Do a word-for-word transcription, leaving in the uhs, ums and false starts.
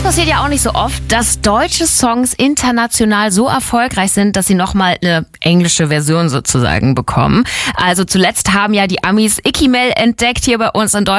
Das passiert ja auch nicht so oft, dass deutsche Songs international so erfolgreich sind, dass sie nochmal eine englische Version sozusagen bekommen. Also zuletzt haben ja die Amis Icky Mel entdeckt hier bei uns in Deutschland.